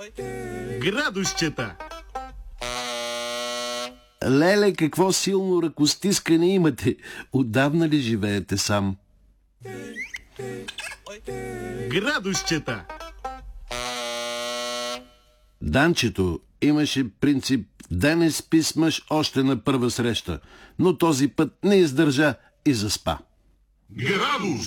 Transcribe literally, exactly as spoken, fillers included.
Градусчета! Леле, какво силно ръкостискане имате. Отдавна ли живеете сам? Градусчета! Данчето имаше принцип да не спи с мъж още на първа среща, но този път не издържа и заспа. Градус!